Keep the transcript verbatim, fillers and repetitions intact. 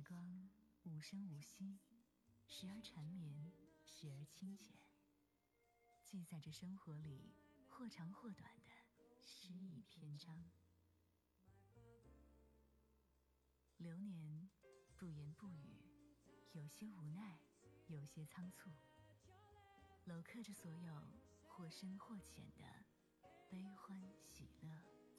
光无声无息，时而缠绵，时而清浅，记载着生活里或长或短的诗意篇章。流年不言不语，有些无奈，有些仓促，镂刻着所有或深或浅的悲欢喜乐。